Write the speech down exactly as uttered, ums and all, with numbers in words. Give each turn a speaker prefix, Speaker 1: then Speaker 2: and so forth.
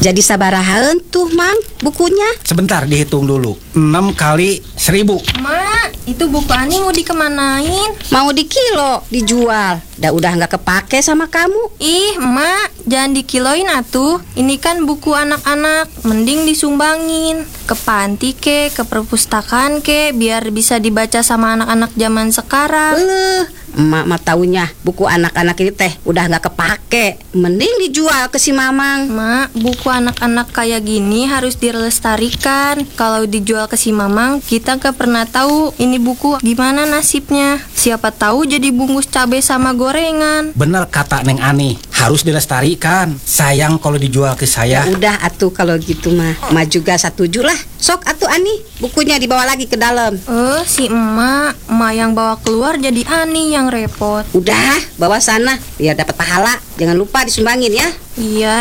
Speaker 1: Jadi sabaraha tuh Mang bukunya?
Speaker 2: Sebentar dihitung dulu. Enam kali seribu.
Speaker 3: Mak, itu buku Ani mau dikemanain?
Speaker 1: Mau di kilo, dijual. Dah udah nggak kepake sama kamu.
Speaker 3: Ih, Mak, jangan dikiloin atuh. Ini kan buku anak-anak, mending disumbangin ke panti ke, ke perpustakaan ke, biar bisa dibaca sama anak-anak zaman sekarang.
Speaker 1: Leh, emak mah taunya buku anak-anak ini teh udah nggak kepake. Mending dijual ke si Mamang.
Speaker 3: Mak, buku anak-anak kayak gini harus dilestarikan. Kalau dijual ke si Mamang, kita gak pernah tahu ini buku gimana nasibnya. Siapa tahu jadi bungkus cabai sama gorengan.
Speaker 2: Bener kata Neng Ani, harus dilestarikan. Sayang kalau dijual ke saya.
Speaker 1: Ya udah atuh kalau gitu mah, emak juga setuju lah. Sok atuh Ani, bukunya dibawa lagi ke dalam.
Speaker 3: Eh, si emak, emak yang bawa keluar jadi Ani yang repot.
Speaker 1: Udah, bawa sana biar dapat pahala. Jangan lupa disumbangin ya.
Speaker 3: Iya,